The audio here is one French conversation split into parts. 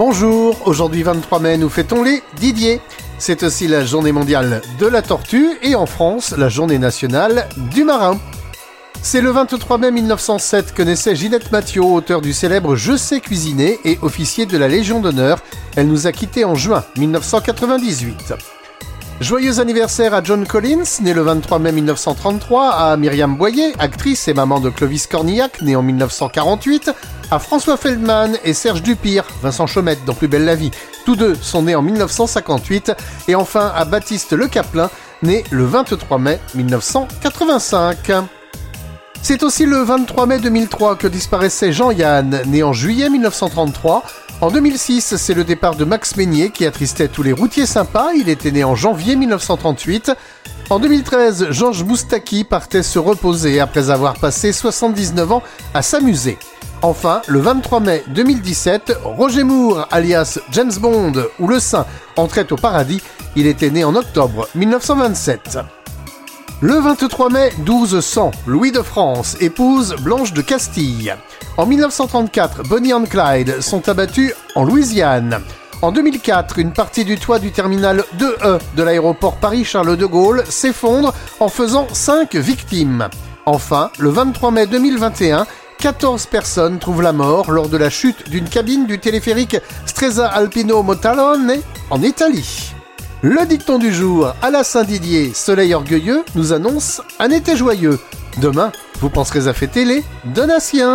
Bonjour, aujourd'hui 23 mai, nous fêtons les Didier. C'est aussi la journée mondiale de la tortue et en France, la journée nationale du marin. C'est le 23 mai 1907 que naissait Ginette Mathieu, auteure du célèbre Je sais cuisiner et officier de la Légion d'honneur. Elle nous a quittés en juin 1998. Joyeux anniversaire à John Collins, né le 23 mai 1933, à Myriam Boyer, actrice et maman de Clovis Cornillac, né en 1948, à François Feldman et Serge Dupire, Vincent Chaumette dans Plus belle la vie. Tous deux sont nés en 1958. Et enfin à Baptiste Le Caplin, né le 23 mai 1985. C'est aussi le 23 mai 2003 que disparaissait Jean-Yann, né en juillet 1933. En 2006, c'est le départ de Max Meignier qui attristait tous les routiers sympas. Il était né en janvier 1938. En 2013, Georges Moustaki partait se reposer après avoir passé 79 ans à s'amuser. Enfin, le 23 mai 2017, Roger Moore, alias James Bond ou Le Saint, entrait au paradis. Il était né en octobre 1927. Le 23 mai 1200, Louis de France épouse Blanche de Castille. En 1934, Bonnie and Clyde sont abattus en Louisiane. En 2004, une partie du toit du terminal 2E de l'aéroport Paris-Charles de Gaulle s'effondre en faisant 5 victimes. Enfin, le 23 mai 2021, 14 personnes trouvent la mort lors de la chute d'une cabine du téléphérique Stresa Alpino Motalone en Italie. Le dicton du jour à la Saint-Didier, soleil orgueilleux, nous annonce un été joyeux. Demain, vous penserez à fêter les Donatiens.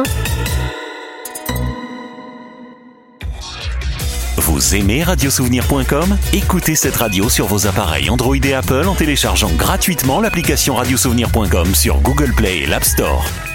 Vous aimez radiosouvenir.com ? Écoutez cette radio sur vos appareils Android et Apple en téléchargeant gratuitement l'application radiosouvenir.com sur Google Play et l'App Store.